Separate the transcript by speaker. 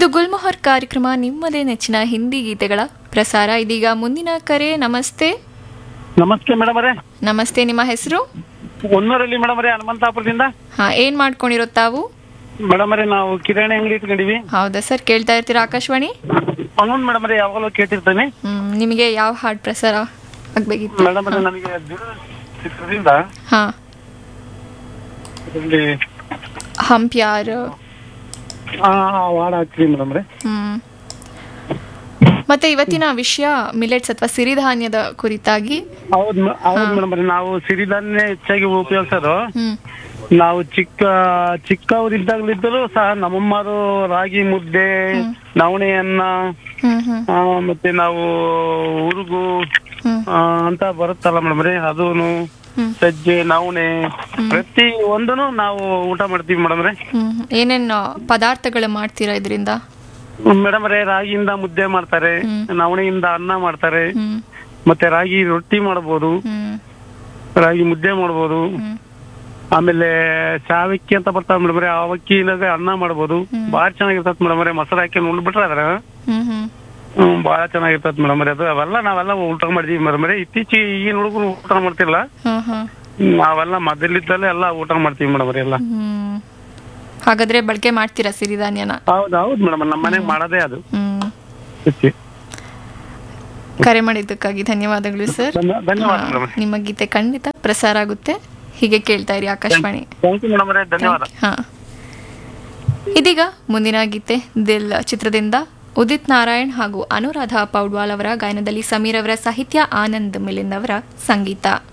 Speaker 1: ಇದು ಗುಲ್ಮೊಹರ್ ಕಾರ್ಯಕ್ರಮ, ನಿಮ್ಮದೇ ನೆಚ್ಚಿನ ಹಿಂದಿ ಗೀತೆಗಳ ಪ್ರಸಾರ. ಇದೀಗ ಮುಂದಿನ ಕರೆ. ನಮಸ್ತೆ.
Speaker 2: ನಮಸ್ತೆ ಮೇಡಮ್ ಅವರೇ.
Speaker 1: ನಮಸ್ತೆ, ನಿಮ್ಮ ಹೆಸರು?
Speaker 2: ಹೊನ್ನೂರಲ್ಲಿ ಮೇಡಮ್ ಅವರೇ, ಹನುಮಂತಾಪುರದಿಂದ.
Speaker 1: ಹಾ, ಏನ್ ಮಾಡ್ಕೊಂಡಿರೋ ತಾವು?
Speaker 2: ಮೇಡಮ್ ಅವರೇ, ನಾವು ಕಿರಾಣಿ ಅಂಗಡಿ ಇಟ್ಕೊಂಡಿವಿ.
Speaker 1: ಹೌದಾ ಸರ್, ಕೇಳ್ತಾ ಇರ್ತೀರಾ ಆಕಾಶವಾಣಿ?
Speaker 2: ಅವನು ಮೇಡಮ್ ಅವರೇ, ಯಾವಾಗಲೂ ಕೇಳ್ತಿರ್ತಾನೆ.
Speaker 1: ನಿಮಗೆ ಯಾವ ಹಾಡು ಪ್ರಸಾರ ಆಗ್ಬೇಕಿತ್ತು?
Speaker 2: ಮೇಡಮ್ ಅವರೇ, ನನಗೆ ಚಿತ್ರದಿಂದ
Speaker 1: ಹಾ,
Speaker 2: ಇದರಲ್ಲಿ
Speaker 1: ಹಮ್ ಪ್ಯಾರ್.
Speaker 2: ಹಾಡು ಹಾಕ್ತೀವಿ ಮೇಡಮ್ ಅವರೇ.
Speaker 1: ಮತ್ತೆ ಇವತ್ತಿನ ವಿಷಯ ಮಿಲೆಟ್ಸ್ ಅಥವಾ ಸಿರಿಧಾನ್ಯದ ಕುರಿತಾಗಿ.
Speaker 2: ಹೌದು ಮೇಡಮ್ ಅವರೇ, ನಾವು ಸಿರಿಧಾನ್ಯ ಹೆಚ್ಚಾಗಿ ಉಪಯೋಗಿಸೋದು.
Speaker 1: ಹ್ಮ್
Speaker 2: ನಾವು ಚಿಕ್ಕವರಿದ್ದಾಗಲಿದ್ದರೂ ಸಹ ನಮ್ಮಮ್ಮರು ರಾಗಿ ಮುದ್ದೆ, ನವಣೆಯನ್ನ,
Speaker 1: ಹ್ಮ್ ಹ್ಮ್
Speaker 2: ಮತ್ತೆ ನಾವು ಉರುಗು
Speaker 1: ಹ್ಮ್
Speaker 2: ಅಂತ ಬರುತ್ತಲ್ಲ ಮೇಡಮ್ ಅವರೇ, ಅದೂನು ಸಜ್ಜೆ, ನವಣೆ, ಪ್ರತಿ ಒಂದನು ನಾವು ಊಟ ಮಾಡ್ತೀವಿ ಮೇಡಮ್ ಅವರೇ.
Speaker 1: ಏನೇನು ಪದಾರ್ಥಗಳು ಮಾಡ್ತೀರಾ ಇದರಿಂದ?
Speaker 2: ಮೇಡಮ್ ಅವರೇ, ರಾಗಿಯಿಂದ ಮುದ್ದೆ ಮಾಡ್ತಾರೆ, ನವಣೆಯಿಂದ ಅನ್ನ ಮಾಡ್ತಾರೆ,
Speaker 1: ಹ್ಮ್
Speaker 2: ಮತ್ತೆ ರಾಗಿ ರೊಟ್ಟಿ ಮಾಡಬಹುದು,
Speaker 1: ಹ್ಮ್
Speaker 2: ರಾಗಿ ಮುದ್ದೆ ಮಾಡಬಹುದು. ಆಮೇಲೆ ಶಾವಕ್ಕಿ ಅಂತ ಬರ್ತಾವ ಮೇಡಮ್ ಅವರೇ, ಅವಕ್ಕಿನಾಗ ಅನ್ನ ಮಾಡಬಹುದು. ಬಾಳ ಚೆನ್ನಾಗಿರ್ತತ್ ಮೇಡಮ್ ಅವರೇ, ಮೊಸರು ಹಾಕಿ ಉಳ್ಬಿಟ್ರೆ ಅದ್ರ
Speaker 1: ಹ್ಮ್ ಹ್ಮ್
Speaker 2: ಬಾಳ ಚೆನ್ನಾಗಿರ್ತತ್ ಮೇಡಮ್ ಅವರೇ. ಅದು ನಾವೆಲ್ಲ ಊಟ ಮಾಡಿದೀವಿ ಮೇಡಮ್ ಅವರೇ. ಇತ್ತೀಚೆಗೆ ಈಗಿನ ಹುಡುಗರು ಊಟ ಮಾಡ್ತಿಲ್ಲ, ನಾವೆಲ್ಲ ಮೊದಲಿದ್ದಲ್ಲೇ ಎಲ್ಲ ಊಟ ಮಾಡ್ತೀವಿ ಮೇಡಮ್ ಅವರೇ ಎಲ್ಲ.
Speaker 1: ಹಾಗಾದ್ರೆ ಬಳಕೆ ಮಾಡ್ತೀರಾ ಸಿರಿಧಾನ್ಯನ?
Speaker 2: ಹೌದು ಮೇಡಮ್, ನಮ್ಮ ಮನೆಗೆ ಮಾಡೋದೇ ಅದು.
Speaker 1: ಕರೆ ಮಾಡಿದ್ದಕ್ಕಾಗಿ ಧನ್ಯವಾದಗಳು ಸರ್.
Speaker 2: ಧನ್ಯವಾದ ಮೇಡಮ್.
Speaker 1: ನಿಮ್ಮ ಗೀತೆ ಖಂಡಿತ ಪ್ರಸಾರ ಆಗುತ್ತೆ, ಹೀಗೆ ಕೇಳ್ತಾ ಇರಿ ಆಕಾಶವಾಣಿ.
Speaker 2: ಥ್ಯಾಂಕ್ ಯು ಮೇಡಮ್ ಅವರೇ, ಧನ್ಯವಾದ.
Speaker 1: ಹಾ, ಇದೀಗ ಮುಂದಿನ ಗೀತೆ ದಿಲ್ ಚಿತ್ರದಿಂದ ಉದಿತ್ ನಾರಾಯಣ್ ಹಾಗೂ ಅನುರಾಧ ಪೌಡ್ವಾಲ್ ಅವರ ಗಾಯನದಲ್ಲಿ ಸಮೀರ್ ಅವರ ಸಾಹಿತ್ಯ, ಆನಂದ್ ಮಿಲಿಂದ್ ಅವರ ಸಂಗೀತ.